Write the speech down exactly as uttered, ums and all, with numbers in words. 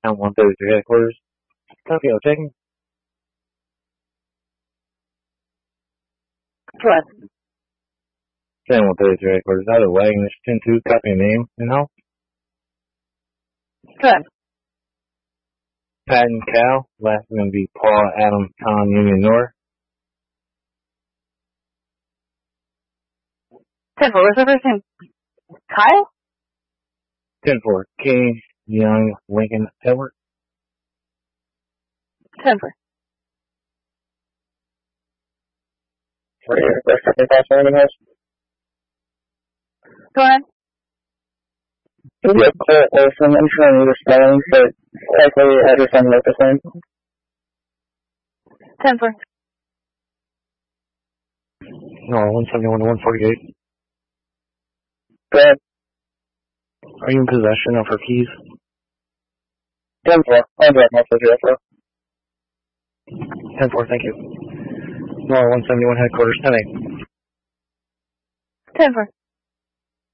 Town one thirty-three headquarters. Copy, I'll check. What? Town one thirty-three headquarters. Out of Wagner ten two. Copy name and all. Good. Patton Cal. Last name be Paul Adam Tom Union Nor. ten four. What's the first name? Kyle? ten four. King Young Lincoln Edward. ten four. For your first second class running house. Go ahead. Maybe a Colt Olson. I'm trying to read the spelling, but likely address on the same. ten four. No, one seventy-one to one forty-eight. Go ahead. Are you in possession of her keys? ten four. I'll drop my refrigerator for. ten four, thank you. No, one seventy-one headquarters, ten eight. ten four.